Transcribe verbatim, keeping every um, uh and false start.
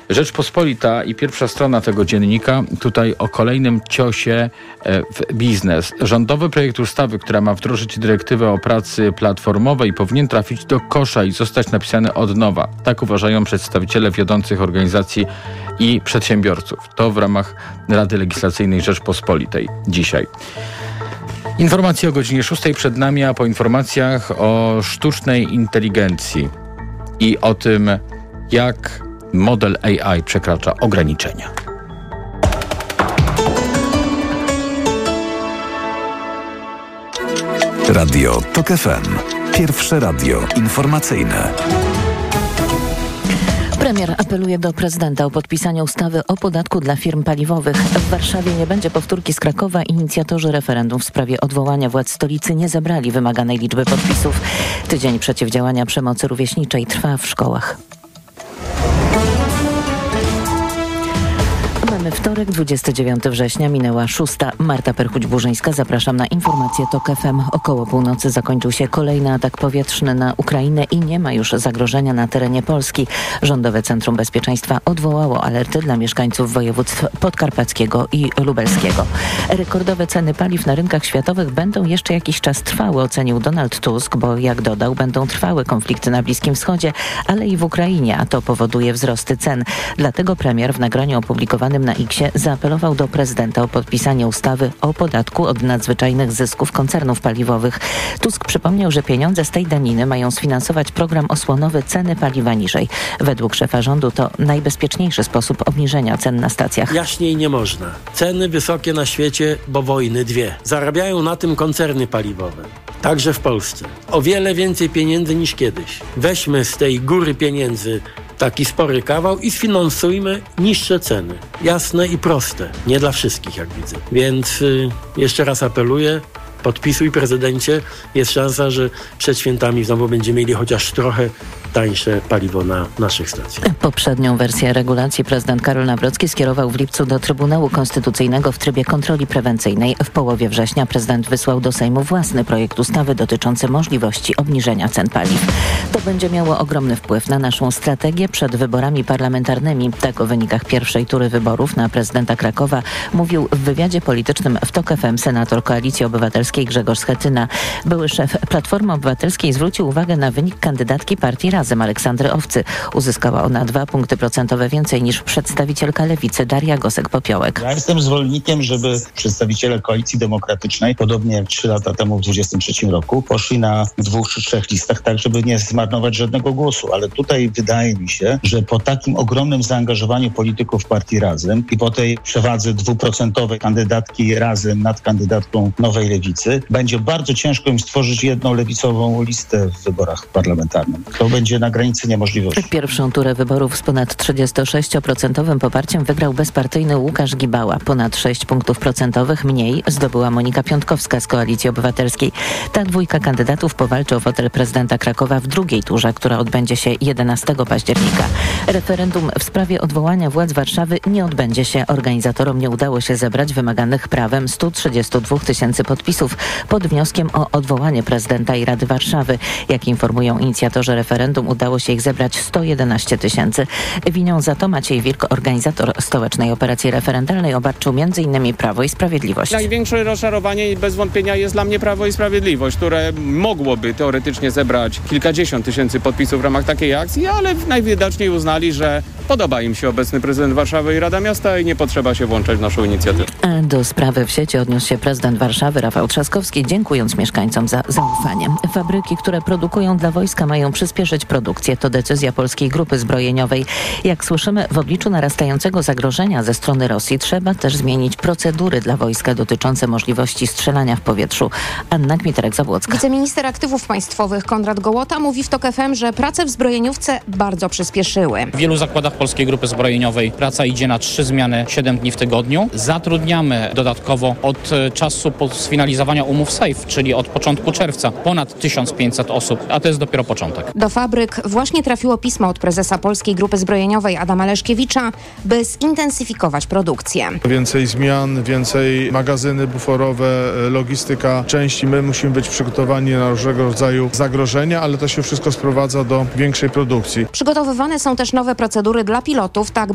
Rzeczpospolita i pierwsza strona tego dziennika tutaj o kolejnym ciosie w biznes. Rządowy projekt ustawy, która ma wdrożyć dyrektywę o pracy platformowej, powinien trafić do kosza i zostać napisany od nowa. Tak uważają przedstawiciele wiodących organizacji i przedsiębiorców. To w ramach Rady Legislacyjnej Rzeczpospolitej dzisiaj. Informacje o godzinie szóstej przed nami, a po informacjach o sztucznej inteligencji i o tym, jak model A I przekracza ograniczenia. Radio TOK F M. Pierwsze radio informacyjne. Premier apeluje do prezydenta o podpisanie ustawy o podatku dla firm paliwowych. W Warszawie nie będzie powtórki z Krakowa. Inicjatorzy referendum w sprawie odwołania władz stolicy nie zebrali wymaganej liczby podpisów. Tydzień przeciwdziałania przemocy rówieśniczej trwa w szkołach. Mamy wtorek, dwudziestego dziewiątego września, minęła szósta. Marta Perchuć-Burzyńska, zapraszam na informacje TOK F M. Około północy zakończył się kolejny atak powietrzny na Ukrainę i nie ma już zagrożenia na terenie Polski. Rządowe Centrum Bezpieczeństwa odwołało alerty dla mieszkańców województw podkarpackiego i lubelskiego. Rekordowe ceny paliw na rynkach światowych będą jeszcze jakiś czas trwały, ocenił Donald Tusk, bo jak dodał, będą trwały konflikty na Bliskim Wschodzie, ale i w Ukrainie, a to powoduje wzrosty cen. Dlatego premier w nagraniu opublikowanym na X-ie zaapelował do prezydenta o podpisanie ustawy o podatku od nadzwyczajnych zysków koncernów paliwowych. Tusk przypomniał, że pieniądze z tej daniny mają sfinansować program osłonowy Ceny paliwa niżej. Według szefa rządu to najbezpieczniejszy sposób obniżenia cen na stacjach. Jaśniej nie można. Ceny wysokie na świecie, bo wojny dwie. Zarabiają na tym koncerny paliwowe. Także w Polsce. O wiele więcej pieniędzy niż kiedyś. Weźmy z tej góry pieniędzy taki spory kawał i sfinansujmy niższe ceny. Jasne i proste. Nie dla wszystkich, jak widzę. Więc y, jeszcze raz apeluję, podpisuj, prezydencie. Jest szansa, że przed świętami znowu będziemy mieli chociaż trochę tańsze paliwo na naszych stacjach. Poprzednią wersję regulacji prezydent Karol Nawrocki skierował w lipcu do Trybunału Konstytucyjnego w trybie kontroli prewencyjnej. W połowie września prezydent wysłał do Sejmu własny projekt ustawy dotyczący możliwości obniżenia cen paliw. To będzie miało ogromny wpływ na naszą strategię przed wyborami parlamentarnymi. Tak o wynikach pierwszej tury wyborów na prezydenta Krakowa mówił w wywiadzie politycznym w TOK F M senator Koalicji Obywatelskiej Grzegorz Schetyna. Były szef Platformy Obywatelskiej zwrócił uwagę na wynik kandydatki partii Razem Aleksandry Owcy. Uzyskała ona dwa punkty procentowe więcej niż przedstawicielka Lewicy Daria Gosek-Popiołek. Ja jestem zwolennikiem, żeby przedstawiciele Koalicji Demokratycznej, podobnie jak trzy lata temu w dwudziestym trzecim roku, poszli na dwóch czy trzech listach, tak żeby nie zmarnować żadnego głosu. Ale tutaj wydaje mi się, że po takim ogromnym zaangażowaniu polityków partii Razem i po tej przewadze dwuprocentowej kandydatki Razem nad kandydatką Nowej Lewicy, będzie bardzo ciężko im stworzyć jedną lewicową listę w wyborach parlamentarnych. To będzie na granicy niemożliwości. Pierwszą turę wyborów z ponad trzydziestosześcioprocentowym poparciem wygrał bezpartyjny Łukasz Gibała. Ponad sześć punktów procentowych mniej zdobyła Monika Piątkowska z Koalicji Obywatelskiej. Ta dwójka kandydatów powalczy o fotel prezydenta Krakowa w drugiej turze, która odbędzie się jedenastego października. Referendum w sprawie odwołania władz Warszawy nie odbędzie się. Organizatorom nie udało się zebrać wymaganych prawem stu trzydziestu dwóch tysięcy podpisów pod wnioskiem o odwołanie prezydenta i Rady Warszawy. Jak informują inicjatorzy referendum, udało się ich zebrać sto jedenaście tysięcy. Winią za to Maciej Wilk, organizator stołecznej operacji referendalnej, obarczył między innymi Prawo i Sprawiedliwość. Największe rozczarowanie bez wątpienia jest dla mnie Prawo i Sprawiedliwość, które mogłoby teoretycznie zebrać kilkadziesiąt tysięcy podpisów w ramach takiej akcji, ale najwidoczniej uznali, że podoba im się obecny prezydent Warszawy i Rada Miasta i nie potrzeba się włączać w naszą inicjatywę. Do sprawy w sieci odniósł się prezydent Warszawy Rafał Trzaskowski, dziękując mieszkańcom za zaufanie. Fabryki, które produkują dla wojska, mają przyspieszyć produkcję. To decyzja Polskiej Grupy Zbrojeniowej. Jak słyszymy, w obliczu narastającego zagrożenia ze strony Rosji trzeba też zmienić procedury dla wojska dotyczące możliwości strzelania w powietrzu. Anna Kmiterek-Zabłocka. Wiceminister Aktywów Państwowych Konrad Gołota mówi w TOK F M, że prace w zbrojeniówce bardzo przyspieszyły. W wielu zakładach Polskiej Grupy Zbrojeniowej praca idzie na trzy zmiany, siedem dni w tygodniu. Zatrudniamy dodatkowo od czasu sfinalizowania umów S A F E, czyli od początku czerwca, ponad tysiąc pięćset osób, a to jest dopiero początek. Do fabryk właśnie trafiło pismo od prezesa Polskiej Grupy Zbrojeniowej Adama Leszkiewicza, by zintensyfikować produkcję. Więcej zmian, więcej magazyny buforowe, logistyka części. My musimy być przygotowani na różnego rodzaju zagrożenia, ale to się wszystko sprowadza do większej produkcji. Przygotowywane są też nowe procedury dla pilotów, tak